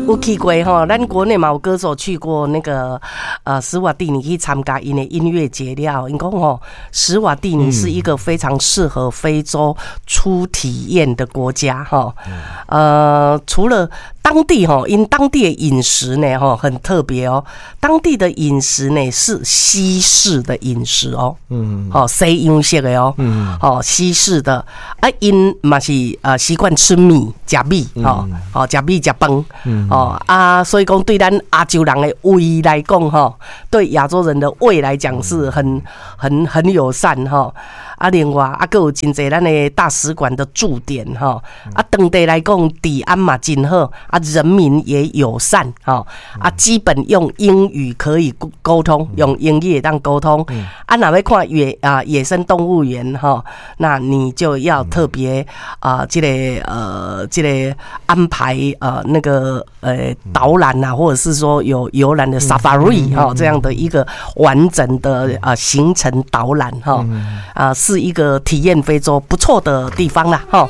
有去过吼，咱国内嘛有歌手去过那个史瓦蒂尼去参加因的音乐节了。因讲吼，史瓦蒂尼是一个非常适合非洲初体验的国家哈。除了当地哈，因当地的饮食呢哈很特别哦，当地的饮食呢是西式的饮食哦，西洋式的哦，西式的啊，因嘛是习惯吃米，吃米吃米吃饭所以讲对咱亚洲人的胃来讲哈，对亚洲人的胃来讲是很友善哈。另外还有真侪咱的大使馆的驻点哈，当地来讲治安嘛真好，人民也友善哈，基本用英语可以沟通，用英语也当沟通。哪要看野生动物园哈，那你就要特别这个安排那个导览啊，或者是说有游览的 safari 哈这样的一个完整的行程导览哈是一个体验非洲不错的地方啦哈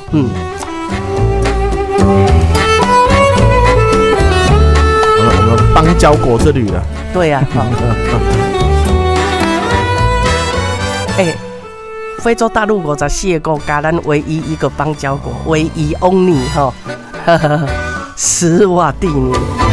我们邦交国之旅了。 对呀非洲大陆54个国家，咱唯一一个邦交国，唯一 only 哈，史瓦蒂尼。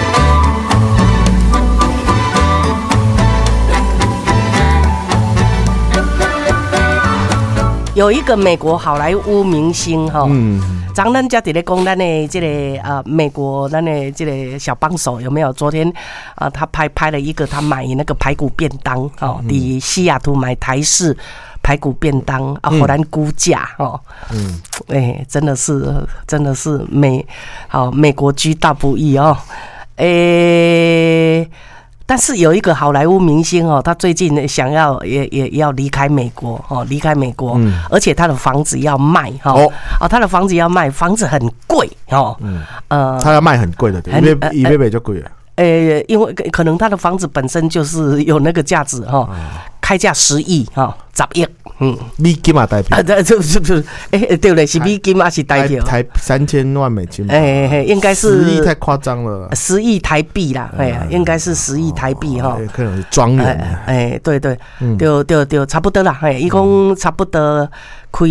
有一个美国好莱坞明星哈，咱家在咧讲咱的这个美国咱的这个小帮手有没有？昨天他拍了一个他买那个排骨便当哦，在西雅图买台式排骨便当荷兰估价哦，真的是美国居大不易哦，但是有一个好莱坞明星哦，他最近想要也要离开美国哦，而且他的房子要卖他的房子要卖，房子很贵哦， 他要卖很贵的，因为就贵了。 因为可能他的房子本身就是有那个价值哈，开价10亿哈，10亿， 美金嘛台币对了，是美金还是台币？ 台3000万美金， 应该是 10亿太夸张了 ，10亿台币啦，应该是10亿台币哈， 可能是庄园， 对，对，差不多啦，一共差不多开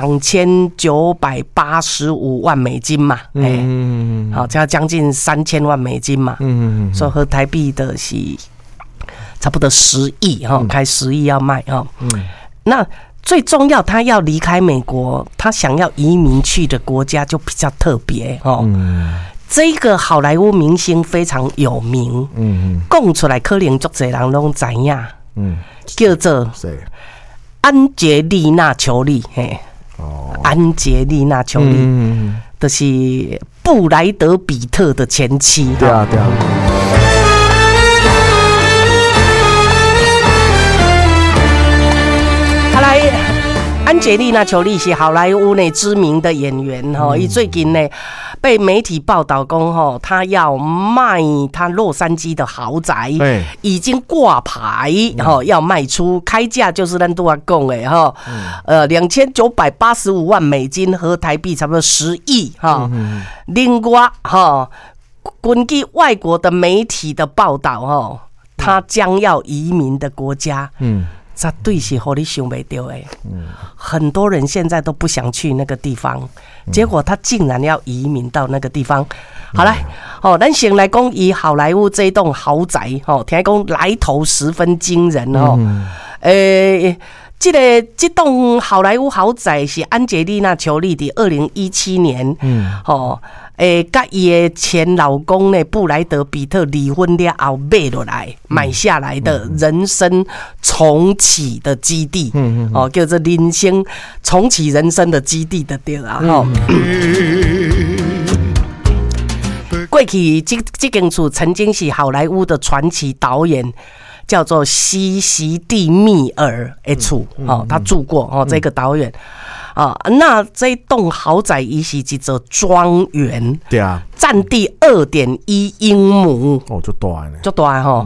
2985万美金嘛，好，这要将近3000万美金嘛，所以和台币的是差不多10亿哈，开10亿要卖哈，那最重要，他要离开美国，他想要移民去的国家就比较特别哦。这个好莱坞明星非常有名，讲出来可能很多人都知影，叫做安杰丽娜·裘丽，安杰丽娜·裘丽，就是布莱德·比特的前妻。 对啊。 安杰丽娜·裘丽是好莱坞内知名的演员哈，最近呢被媒体报道说她要卖她洛杉矶的豪宅，已经挂牌要卖出，开价就是咱都要讲的2985万美金和台币差不多10亿哈。另外根据外国的媒体的报道她将要移民的国家，这对是让你想不到的，很多人现在都不想去那个地方，结果他竟然要移民到那个地方。好来，咱先来讲以好莱坞这栋豪宅，听讲来头十分惊人这栋好莱坞豪宅是安杰丽娜·裘丽的2017年，跟伊的前老公呢布莱德·比特离婚了后买下来的人生重启的基地，叫做人生重启人生的基地的对啦，过去这间厝曾经是好莱坞的传奇导演。叫做西西蒂密尔的厝，他住过这个导演那这一栋豪宅伊是一座庄园， 对啊， 占地2.1英亩， 哦，就大呢， 就大吼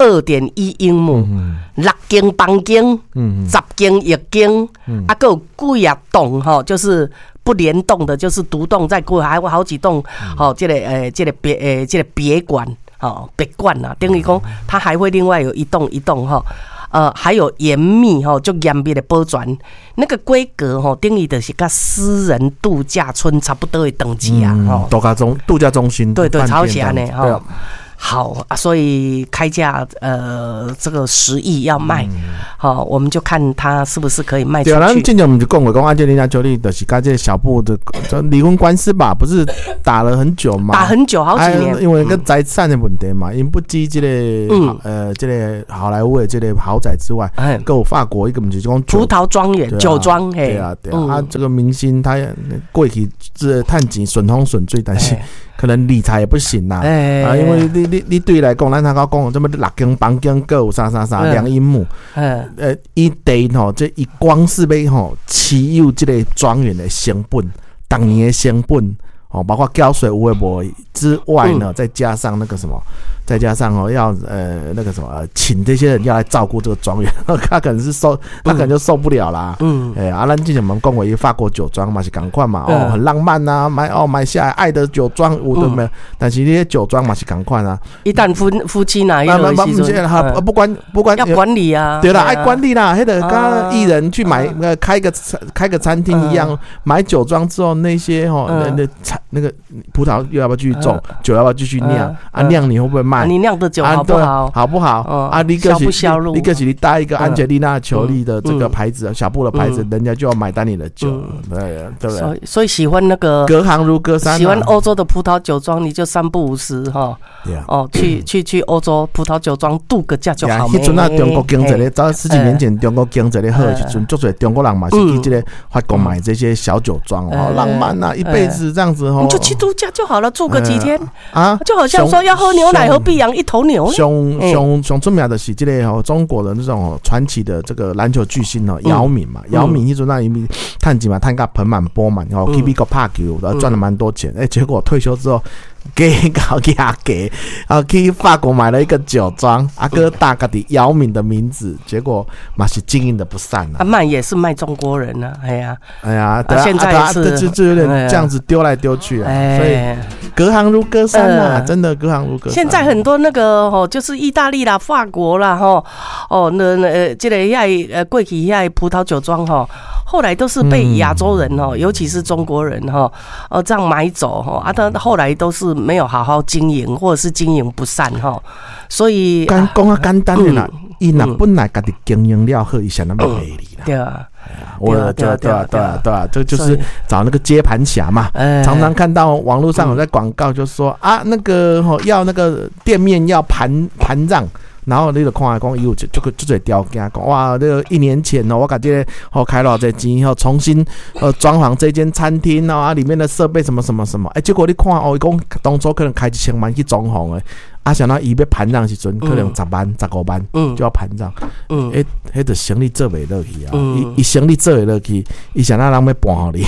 ，2.1英亩，6间房间，10间浴间，还有几啊栋吼，就是不联动的，就是独栋，再过还有好几栋，这个别馆，别馆啊，等于讲它还会另外有一栋哈。还有严密哈，就严密的保全，那个规格哈，等于就是跟私人度假村差不多的等级啊， 度假中心， 对，超像呢哈。好啊，所以开价这个10亿要卖，好，我们就看他是不是可以卖出去。 对啊，咱之前我们就讲过，讲安吉丽娜·裘丽就是跟这个小布的离婚官司吧，不是打了很久吗？ 打很久，好几年， 因为个财产的问题嘛，因不止这个这个好莱坞的这个豪宅之外，还有法国一个不是讲葡萄庄园、酒庄， 对啊，这个明星他过去是赚钱顺风顺水，但是可能理财也不行啦，因为你对来讲，咱他讲这么6间房间各有啥2英亩，伊地吼，这伊光是要吼持有这个庄园的成本，当年的成本。包括交税有的无之外呢，再加上那个什么，再加上要那个什么，请这些人要来照顾这个庄园，他可能就受不了啦。咱之前我们讲过一法国酒庄嘛，是同款嘛，很浪漫啊，买下来爱的酒庄有的没有，但是那些酒庄嘛是同款啊。 一旦夫妻哪一个不管要管理啊， 对啦，爱管理啦，那个跟艺人去买开个餐厅一样，买酒庄之后那些那个葡萄又要不要继续种，酒要不要继续酿酿你会不会卖？ 你酿的酒好不好？ 好不好？ 销不销路？ 你带一个安吉丽娜·裘丽的这个牌子，小布的牌子，人家就要买单你的酒，对不对？ 所以喜欢那个隔行如隔山， 喜欢欧洲的葡萄酒庄，你就3不5时哈，去欧洲葡萄酒庄度个假就好。 迄阵啊，中国经济咧，早10几年前中国经济咧好的时阵，足侪中国人嘛是去这个法国买这些小酒庄浪漫啊，一辈子这样子你就去度假就好了，住个几天就好像说要喝牛奶，何必养一头牛呢？ 上出名的是这个中国的那种传奇的这个篮球巨星姚明嘛，姚明迄阵那因为赚钱嘛，赚到盆满钵满，去美国打球，赚了蛮多钱，结果退休之后。给去法国买了一个酒庄，哥大家的姚明的名字，结果嘛是经营的不善啊。 卖也是卖中国人啊，哎呀，现在也是就有点这样子丢来丢去啊，所以隔行如隔山啊，真的隔行如隔山。 现在很多那个就是意大利啦、法国啦，这个过去葡萄酒庄后来都是被亚洲人尤其是中国人这样买走他后来都是没有好好经营，或者是经营不善所以讲简单的啦，伊若本来家己经营了好，伊想那么美丽啦。 对啊， 对，这就是找那个接盘侠嘛。常常看到网络上有在广告，就说那个要那个店面要盘让。然后你就看讲有这个条件讲哇，这个1年前我把这个开了这钱重新装潢这间餐厅里面的设备什么什么什么，结果你看伊讲当初可能开1000万去装潢的，想到伊要盘让时阵可能10万15万就要盘让，迄就生意做袂落去啊，伊生意做袂落去，伊想到人要搬互你，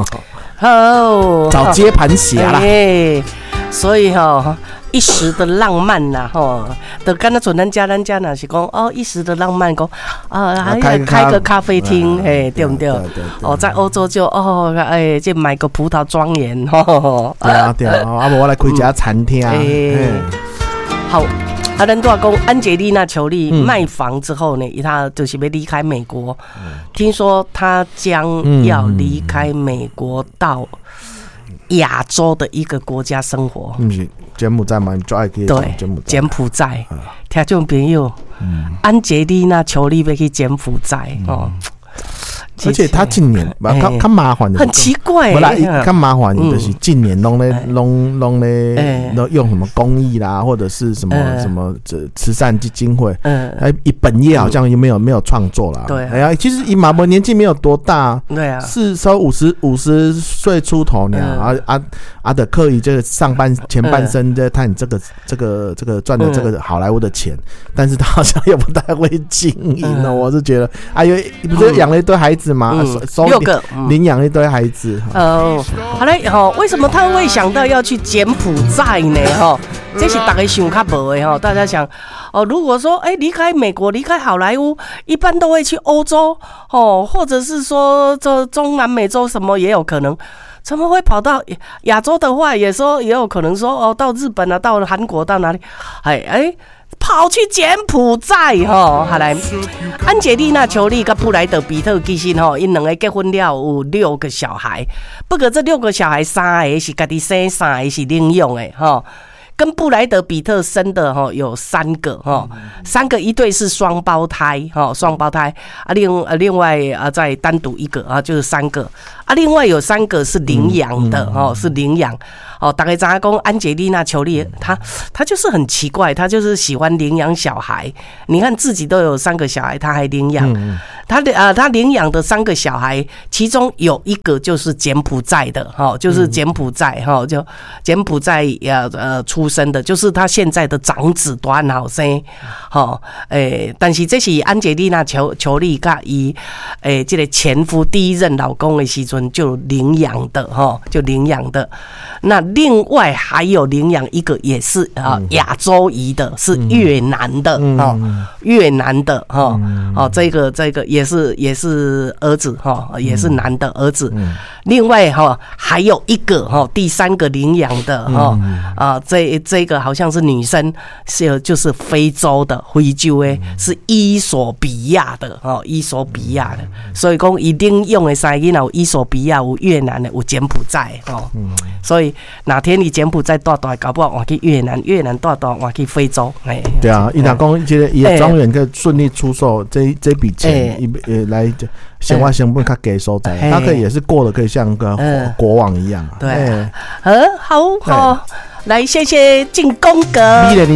找接盘侠啦， 所以一时的浪漫呐，就跟那咱家那是讲一时的浪漫，讲开个咖啡厅，对不对？在欧洲就这买个葡萄庄园， 对啊，我来开一家餐厅。 好，咱都讲安吉丽娜·裘丽卖房之后呢，她就是要离开美国，听说她将要离开美国到亚洲的一个国家生活。 柬埔寨嘛，就爱去柬埔寨。听众朋友，安吉丽娜·裘丽要去柬埔寨而且他近年较麻烦的， 很奇怪。 不啦，较麻烦的就是近年拢咧用什么公益啦，或者是什么慈善基金会，以本业好像也没有创作啦。 对， 其实以马博年纪没有多大， 对啊， 是稍50岁出头呢。的刻意就是前半生在谈这个赚的这个好莱坞的钱，但是他好像也不太会经营我是觉得因为不是养了一堆孩子。 子吗 ？6个， 领养一堆孩子。 好嘞，为什么他会想到要去柬埔寨呢？这是大家想较无的大家想如果说离开美国，离开好莱坞，一般都会去欧洲或者是说这中南美洲什么也有可能。怎么会跑到亚洲的话，也有可能说到日本啊，到韩国，到哪里？跑去柬埔寨好来，安吉丽娜·裘丽跟布莱德·彼特其实因两个结婚了有6个小孩，不过这6个小孩3个是家己生，3个是领养的跟布莱德比特生的有3个3个一对是双胞胎双胞胎另外再单独一个就是3个另外有3个是领养的是领养大概知道说安吉丽娜·裘丽她就是很奇怪，她就是喜欢领养小孩。你看自己都有3个小孩，她还领养。她领养的3个小孩，其中有一个就是柬埔寨的就是柬埔寨就柬埔寨出生的，就是她现在的长子都很好生但是这是安吉丽娜·裘丽跟伊这个前夫第1任老公的时阵就领养的就领养的。那另外还有领养一个也是亚洲裔的，是越南的越南的这个也是儿子也是男的儿子。另外还有一个第3个领养的这个好像是女生，就是非洲的非洲的，是伊索比亚的伊索比亚的。所以讲伊领养的3个囡仔有伊索比亚，有越南的，有柬埔寨所以哪天你柬埔寨大大搞不好换去越南，越南大大换去非洲。 对啊，伊若讲这个伊的庄园可以顺利出售这笔钱，来生活成本较低所在，他可以也是过得可以像个国王一样。 对，好，来谢谢进公哥。